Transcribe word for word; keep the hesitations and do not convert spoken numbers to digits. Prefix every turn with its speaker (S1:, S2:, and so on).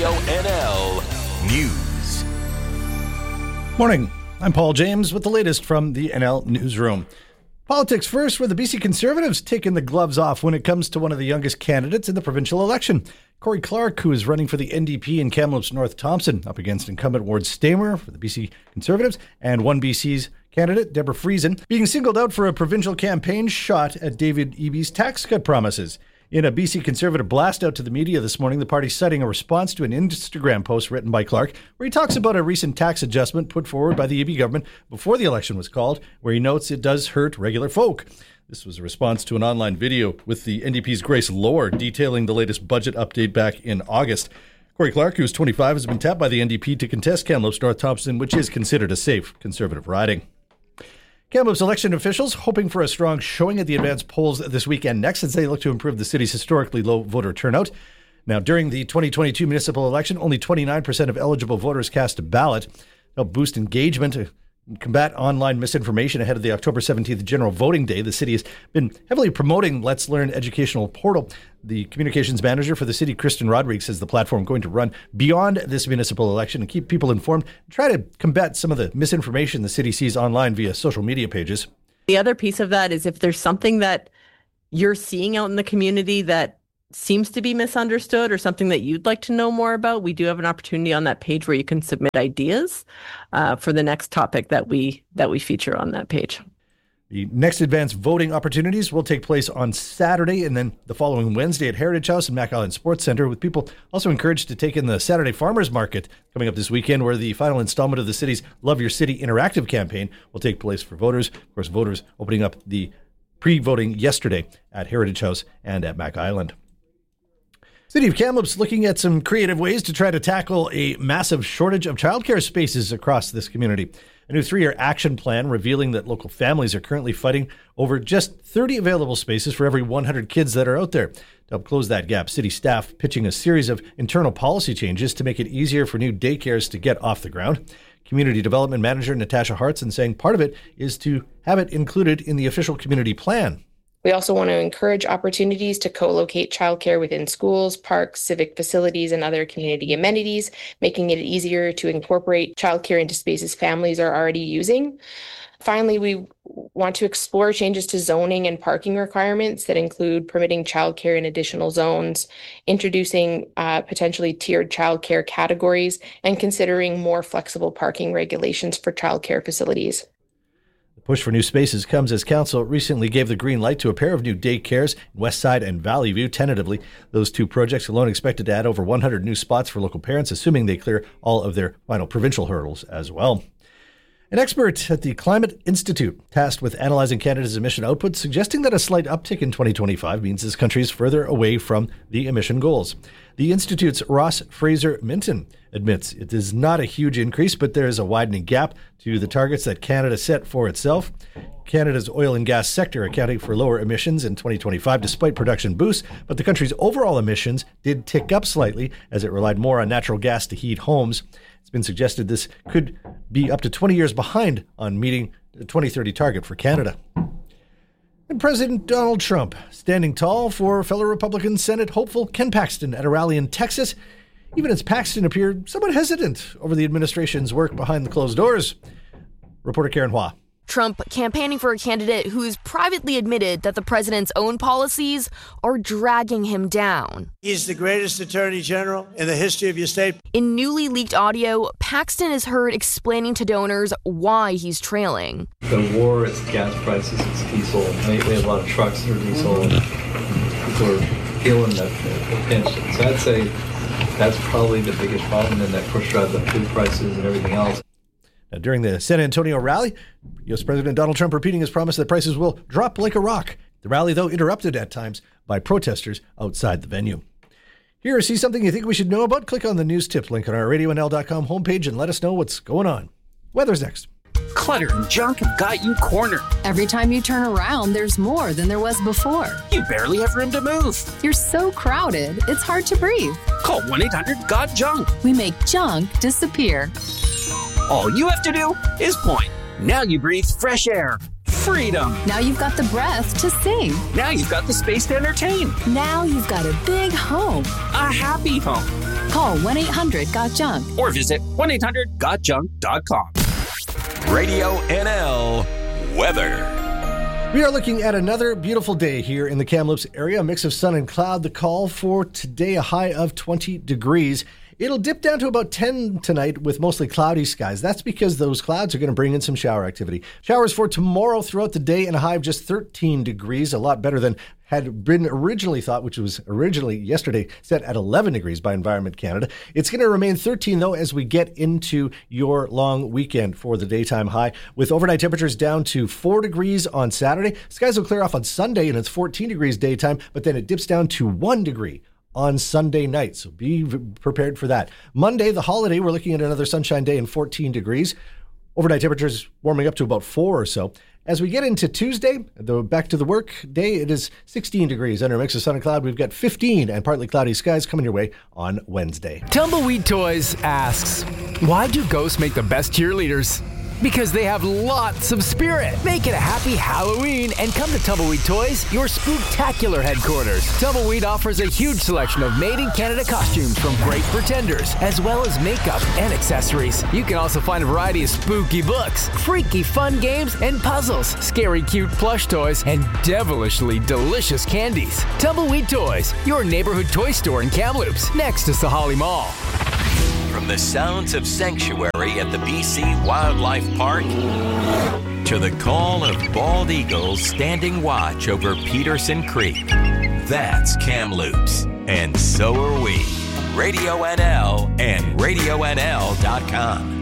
S1: Radio N L News.
S2: Morning. I'm Paul James with the latest from the N L Newsroom. Politics first, where the B C Conservatives taking the gloves off when it comes to one of the youngest candidates in the provincial election. Corey Clark, who is running for the N D P in Kamloops North Thompson, up against incumbent Ward Stamer for the B C Conservatives, and one B C's candidate, Deborah Friesen, being singled out for a provincial campaign shot at David Eby's tax cut promises. In a B C Conservative blast out to the media this morning, the party citing a response to an Instagram post written by Clark, where he talks about a recent tax adjustment put forward by the Eby government before the election was called, where he notes it does hurt regular folk. This was a response to an online video with the N D P's Grace Lower detailing the latest budget update back in August. Corey Clark, who's twenty-five, has been tapped by the N D P to contest Kamloops North Thompson, which is considered a safe Conservative riding. Kamloops election officials hoping for a strong showing at the advanced polls this weekend next as they look to improve the city's historically low voter turnout. Now, during the twenty twenty-two municipal election, only twenty-nine percent of eligible voters cast a ballot. To help boost engagement and combat online misinformation ahead of the October seventeenth general voting day, the city has been heavily promoting Let's Learn educational portal. The communications manager for the city, Kristen Rodriguez, says the platform is going to run beyond this municipal election and keep people informed, and try to combat some of the misinformation the city sees online via social media pages.
S3: The other piece of that is if there's something that you're seeing out in the community that seems to be misunderstood or something that you'd like to know more about, we do have an opportunity on that page where you can submit ideas uh, for the next topic that we that we feature on that page.
S2: The next advanced voting opportunities will take place on Saturday and then the following Wednesday at Heritage House and Mac Island Sports Centre, with people also encouraged to take in the Saturday Farmers Market coming up this weekend, where the final installment of the city's Love Your City interactive campaign will take place for voters. Of course, voters opening up the pre-voting yesterday at Heritage House and at Mac Island. City of Kamloops looking at some creative ways to try to tackle a massive shortage of childcare spaces across this community. A new three-year action plan revealing that local families are currently fighting over just thirty available spaces for every one hundred kids that are out there. To help close that gap, city staff pitching a series of internal policy changes to make it easier for new daycares to get off the ground. Community Development Manager Natasha Hartson saying part of it is to have it included in the official community plan.
S4: We also want to encourage opportunities to co-locate childcare within schools, parks, civic facilities, and other community amenities, making it easier to incorporate childcare into spaces families are already using. Finally, we want to explore changes to zoning and parking requirements that include permitting childcare in additional zones, introducing uh, potentially tiered childcare categories, and considering more flexible parking regulations for childcare facilities.
S2: The push for new spaces comes as council recently gave the green light to a pair of new daycares in Westside and Valley View tentatively. Those two projects alone expected to add over one hundred new spots for local parents, assuming they clear all of their final provincial hurdles as well. An expert at the Climate Institute, tasked with analyzing Canada's emission output, suggesting that a slight uptick in twenty twenty-five means this country is further away from the emission goals. The Institute's Ross Fraser-Minton admits it is not a huge increase, but there is a widening gap to the targets that Canada set for itself. Canada's oil and gas sector accounting for lower emissions in twenty twenty-five despite production boosts, but the country's overall emissions did tick up slightly as it relied more on natural gas to heat homes. It's been suggested this could be up to twenty years behind on meeting the twenty thirty target for Canada. And President Donald Trump standing tall for fellow Republican Senate hopeful Ken Paxton at a rally in Texas, even as Paxton appeared somewhat hesitant over the administration's work behind the closed doors. Reporter Karen Hua.
S5: Trump campaigning for a candidate who's privately admitted that the president's own policies are dragging him down.
S6: He's the greatest attorney general in the history of your state.
S5: In newly leaked audio, Paxton is heard explaining to donors why he's trailing.
S7: The war, it's gas prices, it's diesel. We have a lot of trucks that are diesel, and people are feeling that the pinch. So I'd say that's probably the biggest problem, and that push drive the food prices and everything else.
S2: Now, during the San Antonio rally, U S President Donald Trump repeating his promise that prices will drop like a rock. The rally, though, interrupted at times by protesters outside the venue. Here, see something you think we should know about? Click on the news tip link on our radio N L dot com homepage and let us know what's going on. Weather's next.
S8: Clutter and junk have got you cornered.
S9: Every time you turn around, there's more than there was before.
S8: You barely have room to move.
S9: You're so crowded, it's hard to breathe.
S8: Call one eight hundred got junk.
S9: We make junk disappear.
S8: All you have to do is point. Now you breathe fresh air. Freedom.
S9: Now you've got the breath to sing.
S8: Now you've got the space to entertain.
S9: Now you've got a big home.
S8: A happy home.
S9: Call one eight hundred got junk.
S8: Or visit one eight hundred got junk dot com.
S1: Radio N L weather.
S2: We are looking at another beautiful day here in the Kamloops area. A mix of sun and cloud. The call for today, a high of twenty degrees. It'll dip down to about ten tonight with mostly cloudy skies. That's because those clouds are going to bring in some shower activity. Showers for tomorrow throughout the day and a high of just thirteen degrees, a lot better than had been originally thought, which was originally yesterday set at eleven degrees by Environment Canada. It's going to remain thirteen, though, as we get into your long weekend for the daytime high, with overnight temperatures down to four degrees on Saturday. Skies will clear off on Sunday, and it's fourteen degrees daytime, but then it dips down to one degree on Sunday night, so be prepared for that. Monday, the holiday, we're looking at another sunshine day and fourteen degrees. Overnight temperatures warming up to about four or so. As we get into Tuesday, the back to the work day, it is sixteen degrees. Under a mix of sun and cloud, we've got fifteen and partly cloudy skies coming your way on Wednesday.
S10: Tumbleweed Toys asks, why do ghosts make the best cheerleaders? Because they have lots of spirit. Make it a happy Halloween and come to Tumbleweed Toys, your spooktacular headquarters. Tumbleweed offers a huge selection of made-in-Canada costumes from great pretenders, as well as makeup and accessories. You can also find a variety of spooky books, freaky fun games and puzzles, scary cute plush toys, and devilishly delicious candies. Tumbleweed Toys, your neighborhood toy store in Kamloops, next to Sahali Mall.
S1: From the sounds of sanctuary at the B C Wildlife Park to the call of bald eagles standing watch over Peterson Creek. That's Kamloops, and so are we. Radio N L and radio N L dot com.